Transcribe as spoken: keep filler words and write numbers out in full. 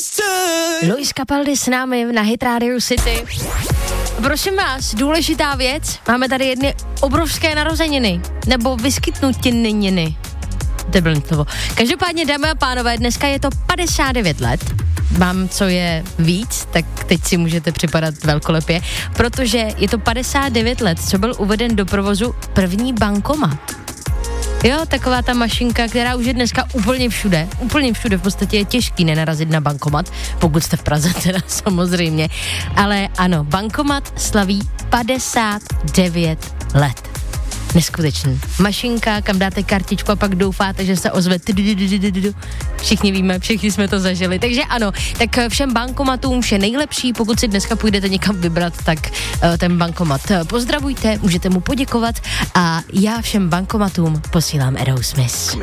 Luis Capaldi s námi na Hit Radio City. Prosím vás, důležitá věc, máme tady jedny obrovské narozeniny, nebo vyskytnutěniny. Debilní slovo. Každopádně, dámy a pánové, dneska je to padesát devět let. Mám, co je víc, tak teď si můžete připadat velkolepě, protože je to padesát devět let, co byl uveden do provozu první bankomat. Jo, taková ta mašinka, která už je dneska úplně všude, úplně všude, v podstatě je těžký nenarazit na bankomat, pokud jste v Praze teda samozřejmě, ale ano, bankomat slaví padesát devět let. Neskutečný. Mašinka, kam dáte kartičku a pak doufáte, že se ozve. Všichni víme, všichni jsme to zažili. Takže ano, tak všem bankomatům vše nejlepší. Pokud si dneska půjdete někam vybrat, tak uh, ten bankomat pozdravujte, můžete mu poděkovat a já všem bankomatům posílám Aerosmith.